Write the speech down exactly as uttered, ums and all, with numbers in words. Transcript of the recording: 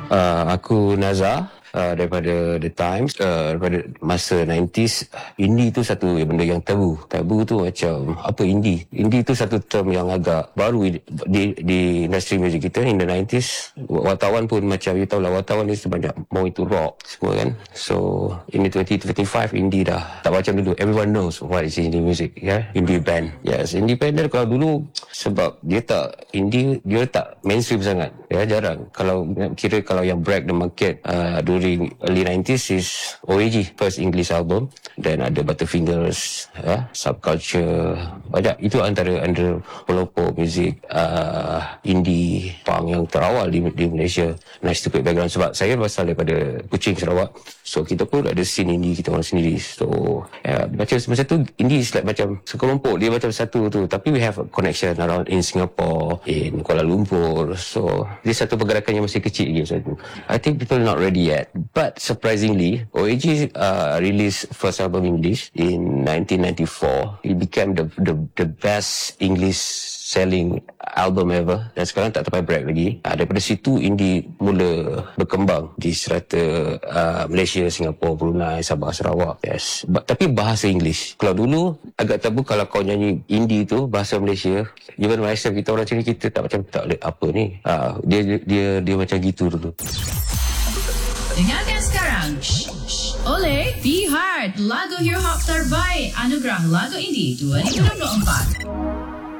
Uh, aku Nazar uh, daripada The Times. Uh, daripada masa nineties, indie tu satu benda yang tabu. Tabu tu macam apa indie? Indie tu satu term yang agak baru di di industri muzik kita in the nineties. Wartawan pun macam you tahu lah, wartawan ni sebanyak mau itu rock semua kan. So in the twenty twenty-five indie dah tak macam dulu. Everyone knows what is indie music, ya. Yeah? Indie band. Yes, independent kalau dulu sebab dia tak indie, dia tak mainstream sangat. Ya, jarang. Kalau kira kalau yang break the market uh, during early nineties is O A G, first English album. Then ada Butterfingers, ya, Subculture. Banyak. Itu antara antara pelopor muzik uh, indie punk yang terawal di, di Malaysia. Nice Stupid Background. Sebab saya berasal daripada Kuching, Sarawak. So kita pun ada scene indie kita orang sendiri. So yeah, macam macam tu indie is like macam sekelompok, dia macam satu tu. Tapi we have a connection around in Singapore, in Kuala Lumpur. So dia satu pergerakan yang masih kecil lagi macam tu. I think people not ready yet. But surprisingly, O A G uh, released first album English in nineteen ninety-four. It became the the the best English selling album ever. Dan sekarang tak sampai break lagi. Uh, daripada situ indie mula berkembang di serata uh, Malaysia, Singapura, Brunei, Sabah, Sarawak. Yes. But, tapi bahasa English. Kalau dulu agak tabu kalau kau nyanyi indie tu bahasa Malaysia. Even Malaysia kita orang sini kita tak macam tak boleh apa ni. Uh, dia, dia dia dia macam gitu dulu. Dengarkan sekarang Shh, shh, oleh Be Hard, lagu hip hop terbaik Anugerah Lagu Indie dua ribu dua puluh empat.